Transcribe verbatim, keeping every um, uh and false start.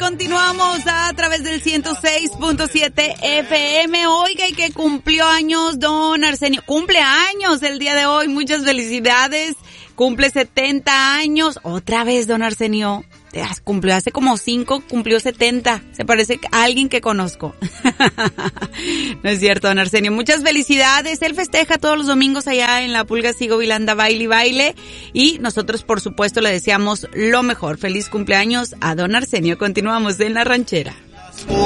continuamos a través del ciento seis punto siete F M. Oiga, y que cumplió años don Arsenio. Cumple años el día de hoy. Muchas felicidades. Cumple setenta años. Otra vez, don Arsenio. Cumplió hace como cinco, cumplió setenta. Se parece a alguien que conozco. No es cierto, don Arsenio. Muchas felicidades. Él festeja todos los domingos allá en la Pulga Sigo Vilanda, baile y baile. Y nosotros, por supuesto, le deseamos lo mejor. Feliz cumpleaños a don Arsenio. Continuamos en La Ranchera.